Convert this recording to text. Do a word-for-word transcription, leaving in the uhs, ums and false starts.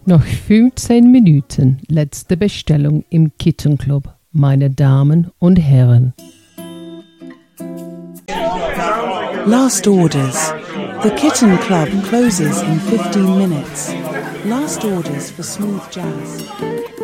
Noch fünfzehn Minuten, letzte Bestellung im Kitten Club, meine Damen und Herren. Last orders. The Kitten Club closes in fifteen minutes. Last orders for smooth jazz.